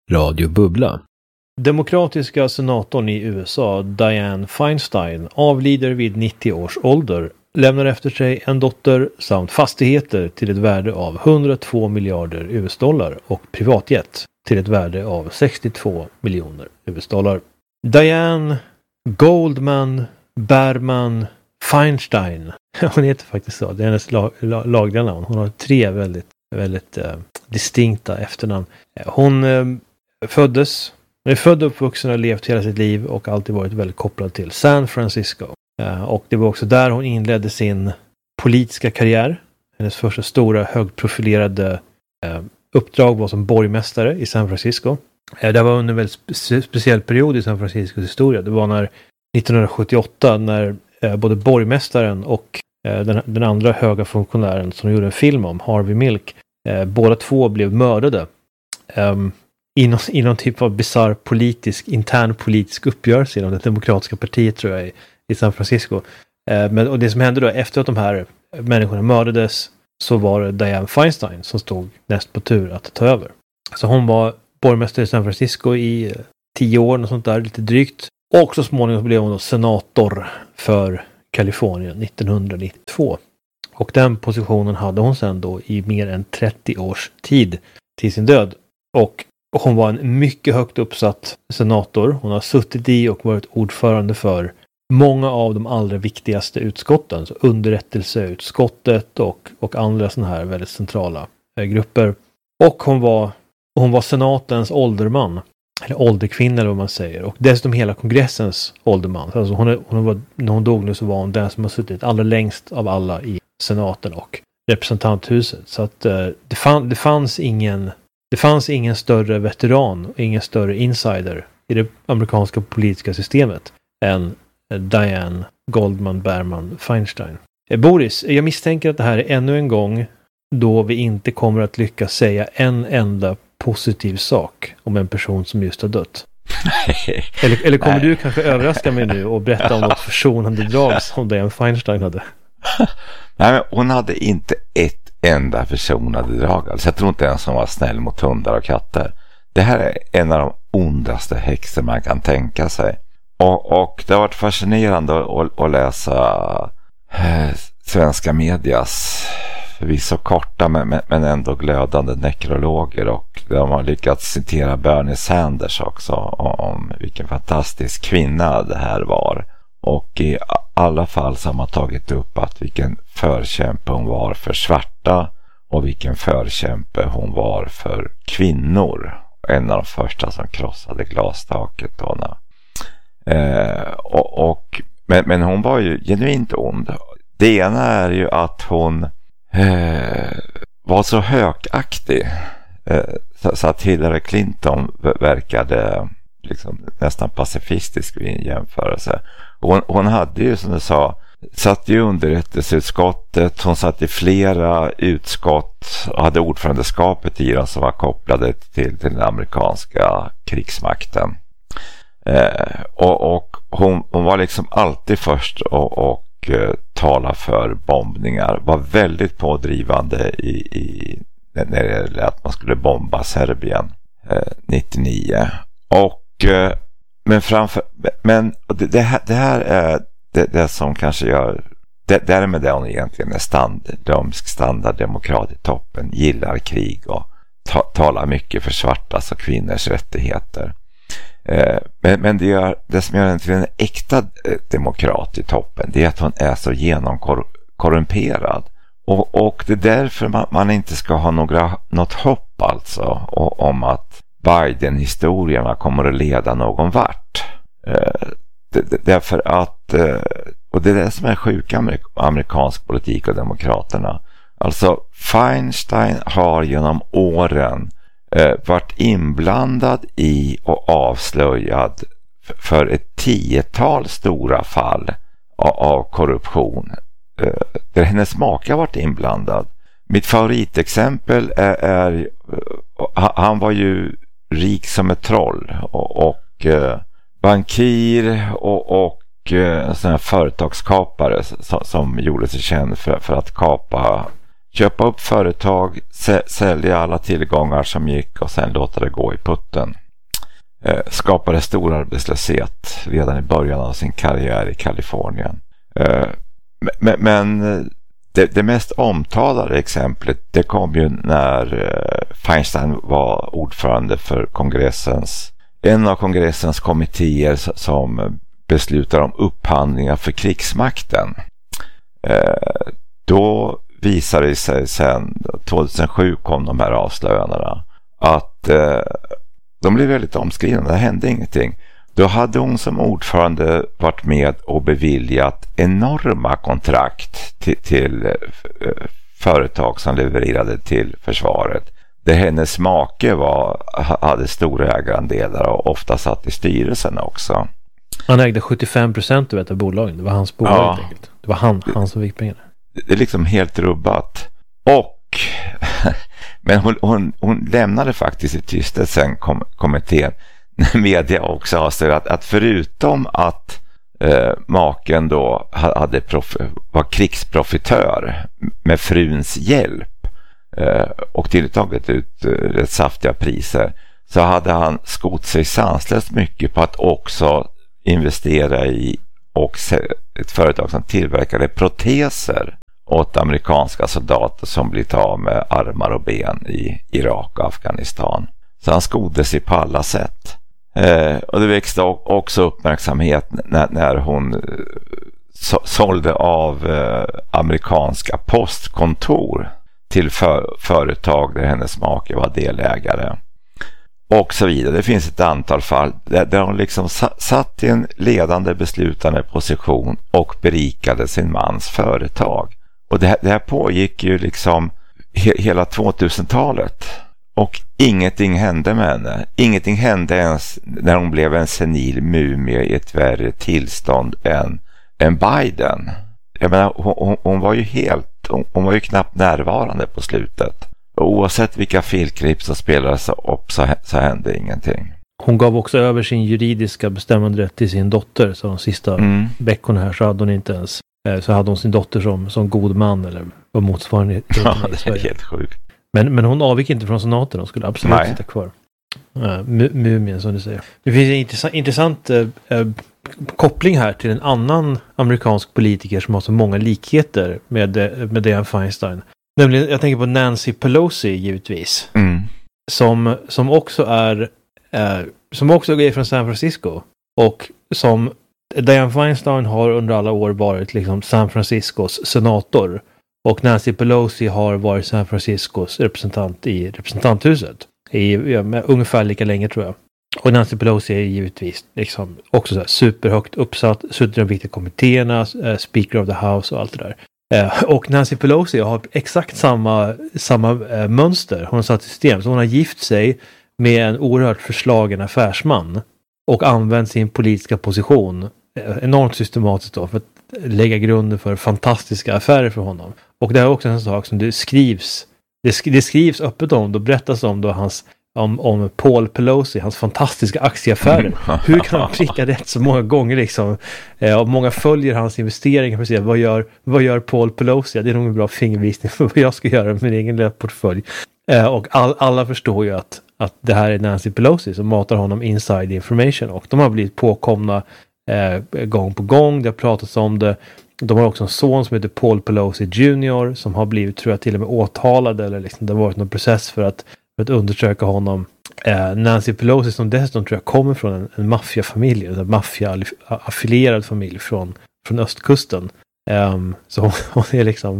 Radio Bubbla. Demokratiska senatorn i USA, Dianne Feinstein, avlider vid 90 års ålder, lämnar efter sig en dotter samt fastigheter till ett värde av 102 miljarder US-dollar och privatjet till ett värde av 62 miljoner US-dollar. Dianne Goldman Berman Feinstein. Hon heter faktiskt så. Det är hennes lagliga namn. Hon har 3 väldigt distinkta efternamn. Hon är född och uppvuxen och levt hela sitt liv och alltid varit väldigt kopplad till San Francisco. Och det var också där hon inledde sin politiska karriär. Hennes första stora högprofilerade uppdrag var som borgmästare i San Francisco. Det var under en väldigt speciell period i San Franciscos historia. Det var när 1978 när både borgmästaren och den andra höga funktionären som gjorde en film om, Harvey Milk, båda två blev mördade i någon typ av bizarr intern politisk uppgörelse inom det demokratiska partiet, tror jag, i San Francisco. Och det som hände då efter att de här människorna mördades, så var det Dianne Feinstein som stod näst på tur att ta över. Så hon var borgmästare i San Francisco i 10 år och sånt där, lite drygt. Och så småningom blev hon då senator för Kalifornien 1992. Och den positionen hade hon sedan då i mer än 30 års tid till sin död. Och hon var en mycket högt uppsatt senator. Hon har suttit i och varit ordförande för många av de allra viktigaste utskotten. Så underrättelseutskottet och andra sådana här väldigt centrala grupper. Och hon var senatens ålderman. Eller ålderkvinna eller vad man säger. Och dessutom hela kongressens ålderman. Alltså när hon dog nu så var hon den som har suttit allra längst av alla i senaten och representanthuset. Så att det fanns ingen större veteran och ingen större insider i det amerikanska politiska systemet än Dianne Goldman Berman Feinstein. Boris, jag misstänker att det här är ännu en gång då vi inte kommer att lyckas säga en enda positiv sak om en person som just har dött. Eller kommer du kanske överraska mig nu och berätta om något försonande drag som Dianne Feinstein hade? Nej, men hon hade inte ett enda försonande drag. Alltså, jag tror inte ens hon var snäll mot hundar och katter. Det här är en av de ondaste häxor man kan tänka sig. Och det har varit fascinerande att läsa svenska medias förvisso korta men ändå glödande nekrologer, och de har lyckats citera Bernie Sanders också om vilken fantastisk kvinna det här var. Och i alla fall så har man tagit upp att vilken förkämpe hon var för svarta och vilken förkämpe hon var för kvinnor. En av de första som krossade glastaket då. Men hon var ju genuint ond. Det ena är ju att hon var så högaktig så att Hillary Clinton verkade liksom nästan pacifistisk vid en jämförelse. Hon hade ju, som du sa, satt i underrättelseutskottet, hon satt i flera utskott och hade ordförandeskapet i dem som var kopplade till den amerikanska krigsmakten. Och hon var liksom alltid först och tala för bombningar, var väldigt pådrivande när det gällde att man skulle bomba Serbien 99. Men det här är det som kanske gör därmed det hon egentligen är standarddemokrat i toppen, gillar krig och talar mycket för svartas och kvinnors rättigheter. Men det som gör henne till en äkta demokrat i toppen, det är att hon är så genomkorrumperad. Och det är därför man inte ska ha något hopp alltså om att Biden-historierna kommer att leda någon vart. Därför att, och det är det som är sjuka amerikansk politik och demokraterna. Alltså Feinstein har genom åren varit inblandad i och avslöjad för ett 10-tal stora fall av korruption där hennes make har varit inblandad. Mitt favoritexempel är han var ju rik som ett troll och bankir och sån här företagskapare som gjorde sig känd för att kapa köpa upp företag, sälja alla tillgångar som gick och sen låta det gå i putten. Skapade stor arbetslöshet redan i början av sin karriär i Kalifornien. Men det mest omtalade exemplet, det kom ju när Feinstein var ordförande för en av kongressens kommittéer som beslutar om upphandlingar för krigsmakten. Då visade det sig sen, 2007 kom de här avslöjandena, att de blev väldigt omskrivna, det hände ingenting. Då hade hon som ordförande varit med och beviljat enorma kontrakt till företag som levererade till försvaret. Där hennes make hade stora ägarandelar och ofta satt i styrelsen också. Han ägde 75% av bolagen. Det var hans bolag helt enkelt. Det var han som fick pengarna. Det är liksom helt rubbat. Men hon lämnade faktiskt i tysthet sen kommittén. Media också avslöjat att förutom att maken då var krigsprofitör med fruns hjälp och tilltagit ut rätt saftiga priser, så hade han skott sig sanslöst mycket på att också investera i ett företag som tillverkade proteser åt amerikanska soldater som blivit av med armar och ben i Irak och Afghanistan. Så han skodde sig på alla sätt. Och det växte också uppmärksamhet när hon sålde av amerikanska postkontor till företag där hennes make var delägare. Och så vidare. Det finns ett antal fall där hon liksom satt i en ledande beslutande position och berikade sin mans företag. Och det här pågick ju liksom hela 2000-talet. Och ingenting hände med henne. Ingenting hände ens när hon blev en senil mumie i ett värre tillstånd än Biden. Jag menar, hon var ju knappt närvarande på slutet. Och oavsett vilka filklipp som spelades upp så hände ingenting. Hon gav också över sin juridiska bestämmanderätt till sin dotter. Så de sista veckorna här så hade hon inte ens så hade hon sin dotter som god man eller motsvarande. Ja, det är helt sjukt. Men hon avgick inte från senaten. Hon skulle absolut sitta kvar. Mumien som du säger. Det finns en intressant koppling här till en annan amerikansk politiker som har så många likheter med Dianne Feinstein. Nämligen, jag tänker på Nancy Pelosi givetvis. Som också är från San Francisco. Och som Dianne Feinstein har under alla år varit liksom San Franciscos senator. Och Nancy Pelosi har varit San Franciscos representant i representanthuset. Ungefär lika länge tror jag. Och Nancy Pelosi är givetvis liksom också så här superhögt uppsatt. Suttit i de viktiga kommittéerna, Speaker of the House och allt det där. Och Nancy Pelosi har exakt samma mönster. Hon har satt i system. Så hon har gift sig med en oerhört förslagen affärsman. Och använt sin politiska position enormt systematiskt då för att lägga grunden för fantastiska affärer för honom. Och det är också en sak som det skrivs öppet om, då berättas om då om Paul Pelosi, hans fantastiska aktieaffärer. Hur kan han pricka rätt så många gånger liksom? Och många följer hans investeringar för att se vad gör Paul Pelosi? Det är nog en bra fingervisning för vad jag ska göra med min egen lilla portfölj. Och alla förstår ju att det här är Nancy Pelosi som matar honom inside information, och de har blivit påkomna gång på gång. Det har pratats om det. De har också en son som heter Paul Pelosi Jr. som har blivit, tror jag, till och med åtalad, eller liksom, det har varit någon process för att undersöka honom. Nancy Pelosi, som dessutom tror jag kommer från en maffiafamilj, en maffia-affilierad familj från östkusten. Så hon är liksom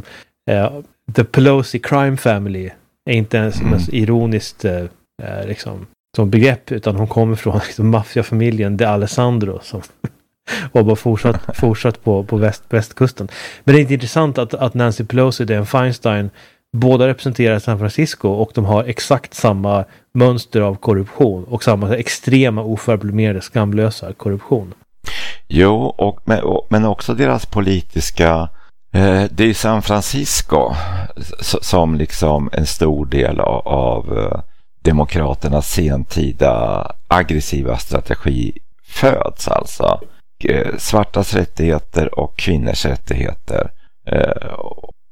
the Pelosi crime family är inte ens ironiskt liksom som begrepp, utan hon kommer från liksom maffiafamiljen de Alessandro som var bara fortsatt på västkusten. Men det är inte intressant att Nancy Pelosi och Dianne Feinstein båda representerar San Francisco, och de har exakt samma mönster av korruption och samma extrema, oförblommerade, skamlösa korruption. Jo, men också deras politiska det är San Francisco som liksom en stor del av demokraternas sentida aggressiva strategi föds, alltså svartas rättigheter och kvinnors rättigheter. Och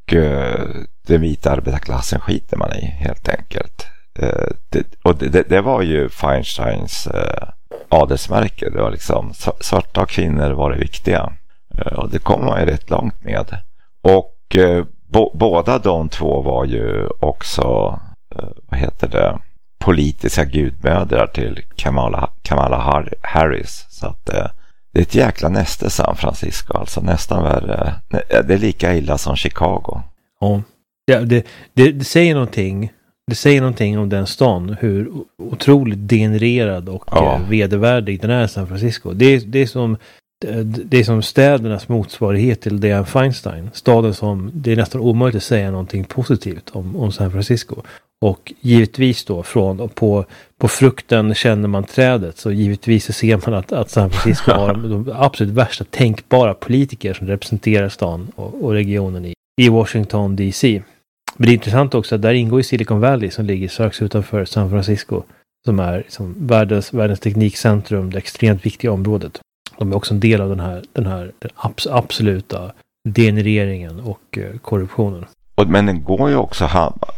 den vita arbetarklassen skiter man i helt enkelt. Det var ju Feinsteins adelsmärke. Det var liksom svarta och kvinnor var det viktiga. Och det kom man ju rätt långt med. Och båda de två var ju också politiska gudmödrar till Kamala Harris. Så att det är ett jäkla näste San Francisco. Alltså nästan värre. Det är lika illa som Chicago. Ja, det säger någonting. Det säger någonting om den stan. Hur otroligt degenererad och vedervärdig den är, San Francisco. Det är som städernas motsvarighet till Dianne Feinstein. Staden som det är nästan omöjligt att säga någonting positivt om San Francisco. Och givetvis då på frukten känner man trädet. Så givetvis ser man att San Francisco har de absolut värsta tänkbara politiker som representerar stan och regionen i Washington DC. Men det är intressant också att där ingår i Silicon Valley som ligger strax utanför San Francisco. Som är liksom världens teknikcentrum, det extremt viktiga området. De är också en del av den här absoluta degenereringen och korruptionen. Men den går ju också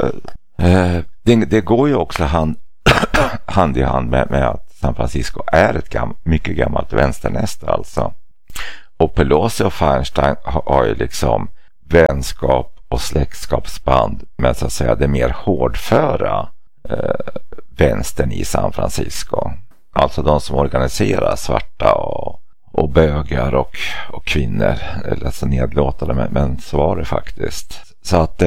det går ju också hand i hand med att San Francisco är ett mycket gammalt vänsternäste alltså. Och Pelosi och Feinstein har ju liksom vänskap och släktskapsband med så att säga det mer hårdföra vänstern i San Francisco. Alltså de som organiserar svarta och bögar och kvinnor. Eller så nedlåtande, men så var det faktiskt. Så att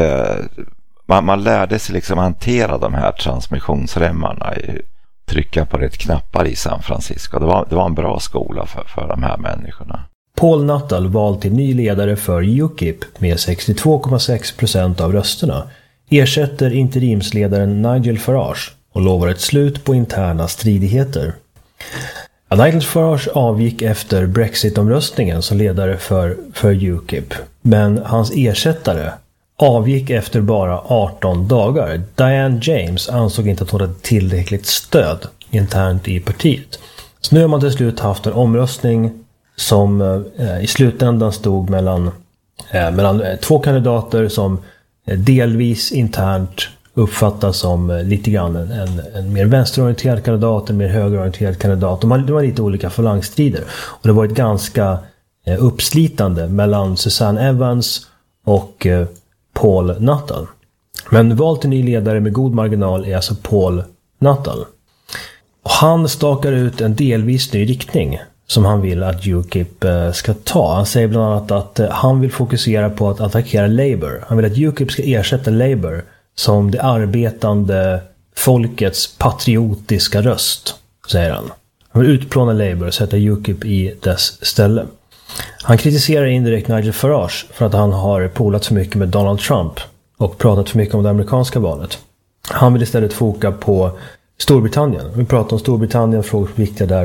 man lärde sig liksom hantera de här transmissionsremmarna, trycka på rätt knappar i San Francisco. Det var en bra skola för de här människorna. Paul Nuttall vald till ny ledare för UKIP med 62,6% av rösterna ersätter interimsledaren Nigel Farage och lovar ett slut på interna stridigheter. Nigel Farage avgick efter Brexit-omröstningen som ledare för UKIP, men hans ersättare avgick efter bara 18 dagar. Diane James ansåg inte att hon hade tillräckligt stöd internt i partiet. Så nu har man till slut haft en omröstning som i slutändan stod mellan två kandidater som delvis internt uppfattas som lite grann en mer vänsterorienterad kandidat, en mer högerorienterad kandidat. Det var lite olika falangstrider. Och det var ett ganska uppslitande mellan Susanne Evans och Paul Nuttall. Men valt till ny ledare med god marginal är alltså Paul Nuttall. Och han stakar ut en delvis ny riktning som han vill att UKIP ska ta. Han säger bland annat att han vill fokusera på att attackera Labour. Han vill att UKIP ska ersätta Labour som det arbetande folkets patriotiska röst, säger han. Han vill utplåna Labour och sätta UKIP i dess ställe. Han kritiserar indirekt Nigel Farage för att han har polat för mycket med Donald Trump och pratat för mycket om det amerikanska valet. Han vill istället foka på Storbritannien. Vi pratar om Storbritannien, frågor viktiga där.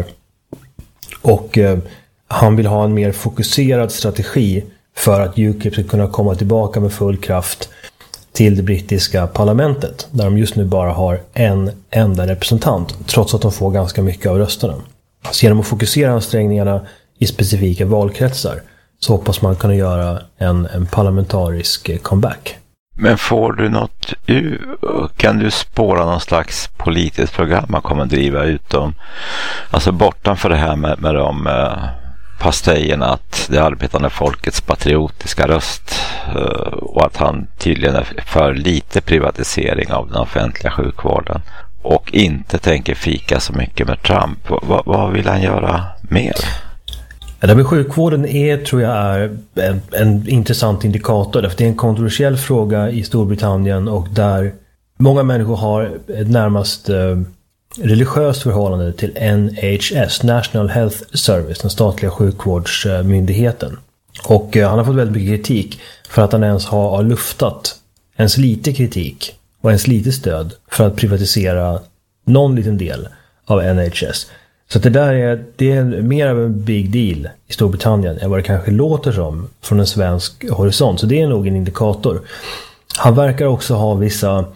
Och han vill ha en mer fokuserad strategi för att UKIP ska kunna komma tillbaka med full kraft till det brittiska parlamentet, där de just nu bara har en enda representant, trots att de får ganska mycket av rösterna. Så genom att fokusera ansträngningarna i specifika valkretsar så hoppas man kunna göra en parlamentarisk comeback. Men får du något, kan du spåra någon slags politiskt program man kommer driva ut dem? Alltså bortanför det här med de pastejerna att det arbetande folkets patriotiska röst och att han tydligen är för lite privatisering av den offentliga sjukvården och inte tänker fika så mycket med Trump. Vad vill han göra mer? Det med sjukvården tror jag är en intressant indikator. För det är en kontroversiell fråga i Storbritannien och där många människor har ett närmast religiöst förhållande till NHS, National Health Service, den statliga sjukvårdsmyndigheten. Och han har fått väldigt mycket kritik för att han ens har luftat ens lite kritik och ens lite stöd för att privatisera någon liten del av NHS. Så det är mer av en big deal i Storbritannien än vad det kanske låter som från en svensk horisont. Så det är nog en indikator. Han verkar också ha vissa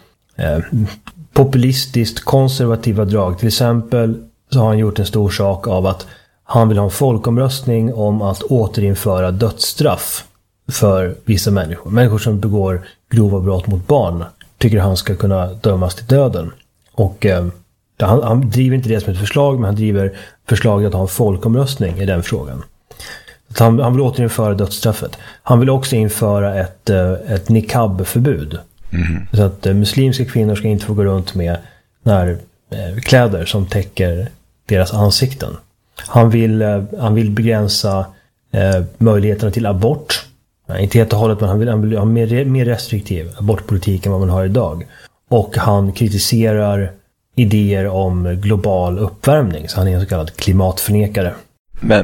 populistiskt konservativa drag. Till exempel så har han gjort en stor sak av att han vill ha en folkomröstning om att återinföra dödsstraff för vissa människor. Människor som begår grova brott mot barn tycker han ska kunna dömas till döden. Och han driver inte det som ett förslag, men han driver förslaget att ha en folkomröstning i den frågan. Han vill återinföra dödsstraffet. Han vill också införa ett niqab-förbud. Så att muslimska kvinnor ska inte få gå runt med kläder som täcker deras ansikten. Han vill begränsa möjligheterna till abort. Inte helt och hållet, men han vill ha mer restriktiv abortpolitik än vad man har idag. Och han kritiserar idéer om global uppvärmning, så han är en så kallad klimatförnekare. Men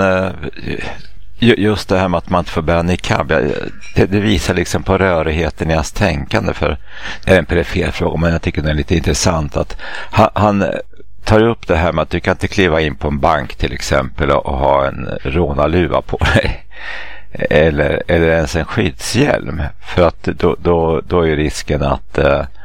just det här med att man inte får bära niqab, det visar liksom på rörigheten i hans tänkande, för det är en perifer fråga, men jag tycker det är lite intressant att han tar upp det här med att du kan inte kliva in på en bank till exempel och ha en rånarluva på dig eller ens en skyddshjälm, för att då är risken att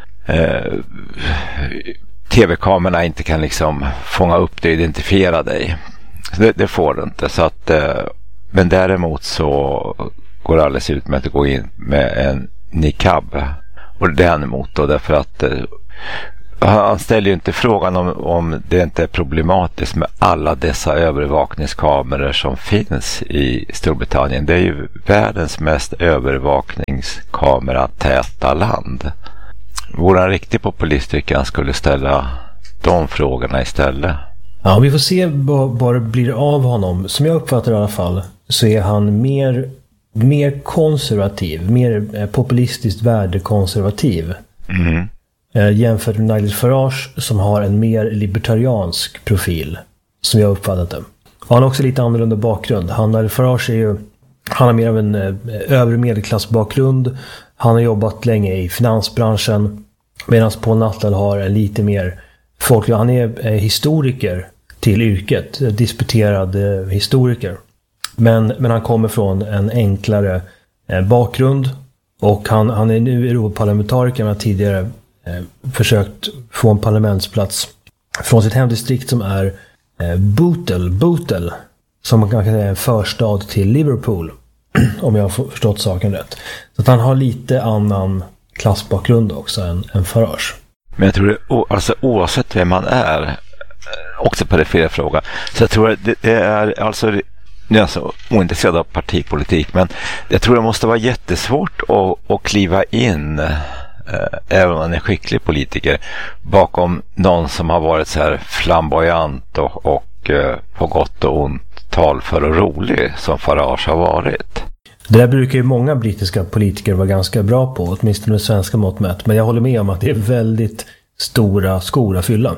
tv-kamerorna inte kan liksom fånga upp dig och identifiera dig. Det får du inte. Så att, men däremot så går det alldeles ut med att gå in med en niqab. Och det är han emot då, därför att han ställer ju inte frågan om det inte är problematiskt med alla dessa övervakningskameror som finns i Storbritannien. Det är ju världens mest övervakningskameratäta land. Vore en riktig populist tycker han skulle ställa de frågorna istället. Ja, vi får se vad det blir av honom. Som jag uppfattar i alla fall så är han mer konservativ, mer populistiskt värdekonservativ. Jämfört med Nigel Farage som har en mer libertariansk profil, som jag uppfattat det. Och han har också lite annorlunda bakgrund. Nigel Farage han har mer av en övre medelklassbakgrund. Han har jobbat länge i finansbranschen, medan Paul Nuttall har en lite mer folklig. Han är historiker till yrket, disputerad historiker. Men han kommer från en enklare bakgrund, och han är nu Europaparlamentariker. Han har tidigare försökt få en parlamentsplats från sitt hemdistrikt som är Bootle, som man kan säga är en förstad till Liverpool, om jag har förstått saken rätt. Så att han har lite annan klassbakgrund också än Farage. Men jag tror alltså oavsett vem man är, också perifer fråga, så jag tror att det är alltså, nu är jag så ointresserad av partipolitik, men jag tror det måste vara jättesvårt att kliva in, även om man är skicklig politiker, bakom någon som har varit så här flamboyant och på gott och ont talför och rolig som Farage har varit. Det där brukar ju många brittiska politiker vara ganska bra på, åtminstone med svenska mått mätt. Men jag håller med om att det är väldigt stora skor att fylla.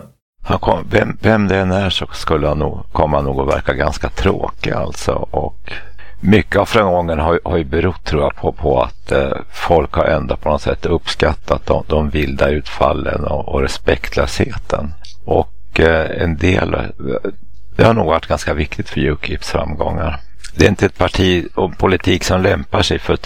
Vem det än är så skulle han nog att verka ganska tråkig alltså. Och mycket av framgången har ju berott, tror jag, på att folk har ändå på något sätt uppskattat de vilda utfallen och respektlösheten. Och en del, det har nog varit ganska viktigt för UKIPs framgångar. Det är inte ett parti och politik som lämpar sig för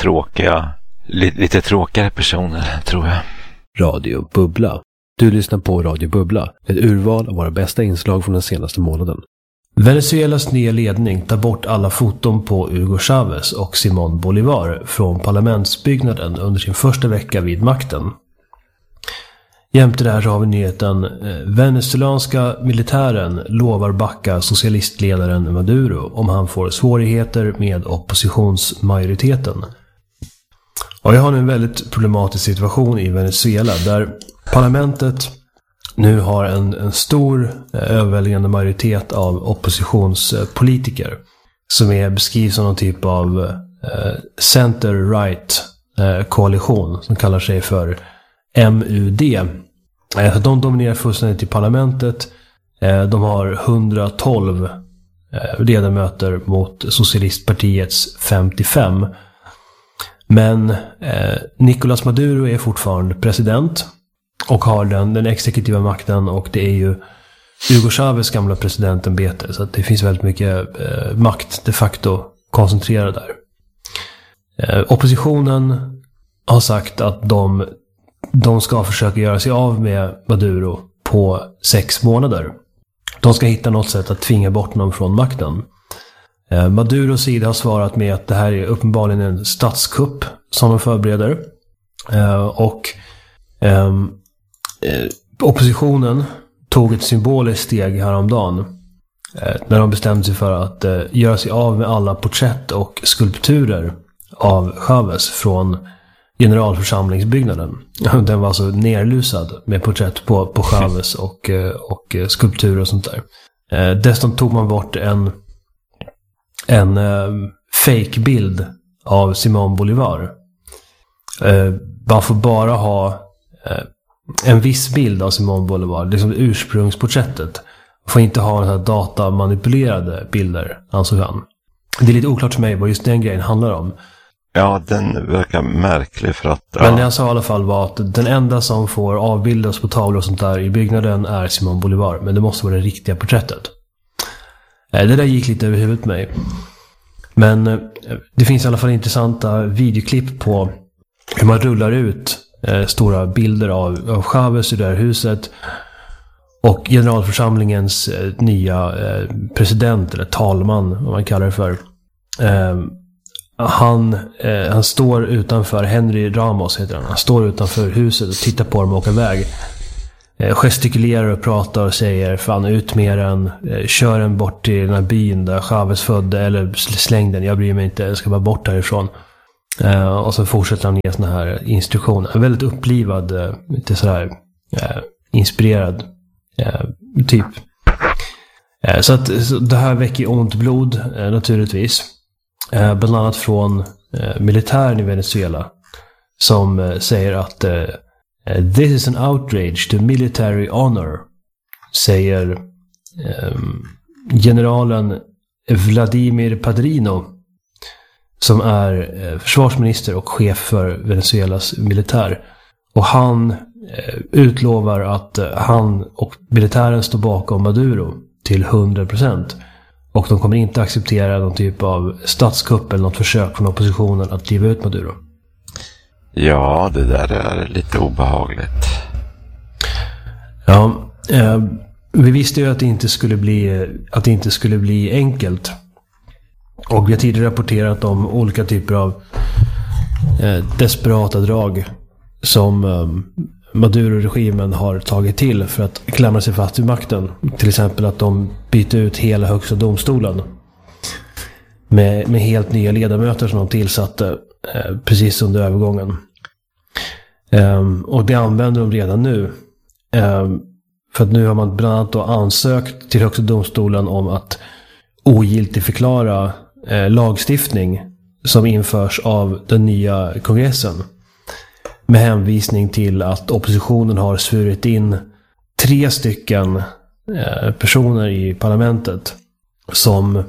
lite tråkigare personer, tror jag. Radio Bubbla. Du lyssnar på Radio Bubbla, ett urval av våra bästa inslag från den senaste månaden. Venezuelas nya ledning tar bort alla foton på Hugo Chávez och Simón Bolívar från parlamentsbyggnaden under sin första vecka vid makten. Jämte det här så har vi nyheten: venezuelanska militären lovar backa socialistledaren Maduro om han får svårigheter med oppositionsmajoriteten. Och jag har nu en väldigt problematisk situation i Venezuela där parlamentet nu har en stor överväldigande majoritet av oppositionspolitiker som beskrivs som någon typ av center-right koalition som kallar sig för MUD. De dominerar fullständigt i parlamentet. De har 112 ledamöter mot socialistpartiets 55. Men Nicolás Maduro är fortfarande president och har den exekutiva makten, och det är ju Hugo Chávez gamla presidentämbete, så att det finns väldigt mycket makt de facto koncentrerad där. Oppositionen har sagt att de ska försöka göra sig av med Maduro på 6 månader. De ska hitta något sätt att tvinga bort någon från makten. Maduros sida har svarat med att det här är uppenbarligen en statskupp som de förbereder. Oppositionen tog ett symboliskt steg häromdagen när de bestämde sig för att göra sig av med alla porträtt och skulpturer av Chávez från generalförsamlingsbyggnaden. Den var alltså nerlusad med porträtt på Chávez och skulpturer och sånt där. Dessutom tog man bort en fake-bild av Simón Bolívar. Man får bara ha en viss bild av Simón Bolívar, liksom ursprungsporträttet. Man får inte ha här datamanipulerade bilder, ansåg han. Det är lite oklart för mig vad just den grejen handlar om. Ja, den verkar märklig för att... Ja. Men det han sa i alla fall var att den enda som får avbildas på tavlor och sånt där i byggnaden är Simón Bolívar. Men det måste vara det riktiga porträttet. Det där gick lite över huvudet på mig. Men det finns i alla fall intressanta videoklipp på hur man rullar ut stora bilder av Chávez i det här huset. Och generalförsamlingens nya president, eller talman, vad man kallar det för. Han står utanför, Henry Ramos heter han. Han står utanför huset och tittar på dem och åker iväg. Gestikulerar och pratar och säger fan ut med den, kör den bort till den här byn där Chávez födde, eller släng den, jag bryr mig inte, jag ska bara bort härifrån. Och så fortsätter han ge såna här instruktioner. En väldigt upplivad, lite sådär inspirerad typ. Så att det här väcker ont blod naturligtvis. Bland annat från militären i Venezuela som säger att this is an outrage to military honor, säger generalen Vladimir Padrino som är försvarsminister och chef för Venezuelas militär. Och han utlovar att han och militären står bakom Maduro till 100%. Och de kommer inte acceptera någon typ av statskupp eller något försök från oppositionen att driva ut Maduro. Ja, det där är lite obehagligt. Ja, vi visste ju att det inte skulle bli enkelt. Och vi har tidigare rapporterat om olika typer av desperata drag som Maduro-regimen har tagit till för att klamra sig fast vid makten. Till exempel att de byter ut hela högsta domstolen med helt nya ledamöter som de tillsatte precis under övergången. Och det använder de redan nu. För att nu har man bland annat då ansökt till högsta domstolen om att ogiltigförklara lagstiftning som införs av den nya kongressen. Med hänvisning till att oppositionen har svurit in 3 personer i parlamentet som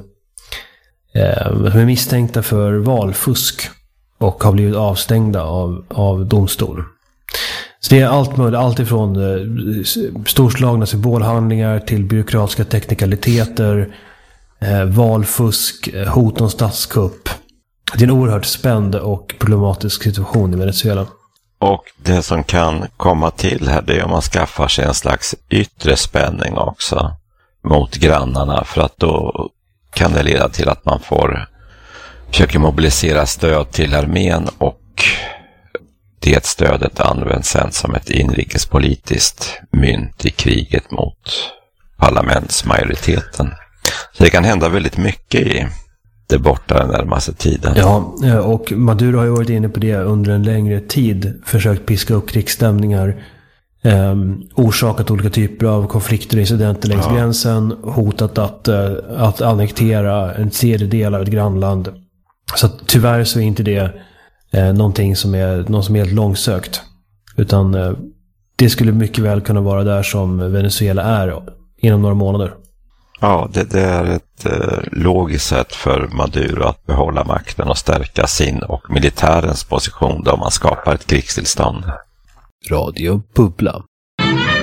är misstänkta för valfusk och har blivit avstängda av domstol. Så det är allt möjligt, allt ifrån storslagna symbolhandlingar till byråkratiska teknikaliteter, valfusk, hot om statskupp. Det är en oerhört spänd och problematisk situation i Venezuela. Och det som kan komma till här, det är om man skaffar sig en slags yttre spänning också mot grannarna, för att då kan det leda till att man försöker mobilisera stöd till armén, och det stödet används sen som ett inrikespolitiskt mynt i kriget mot parlamentsmajoriteten. Så det kan hända väldigt mycket i det borta den närmaste tiden. Ja, och Maduro har ju varit inne på det under en längre tid. Försökt piska upp krigsstämningar. Orsakat olika typer av konflikter och incidenter längs gränsen. Hotat att annektera en tredjedel av ett grannland. Så att, tyvärr så är inte det någonting som är helt långsökt. Utan det skulle mycket väl kunna vara där som Venezuela är inom några månader. Ja, det är ett logiskt sätt för Maduro att behålla makten och stärka sin och militärens position då man skapar ett krigstillstånd. Radio Bubbla.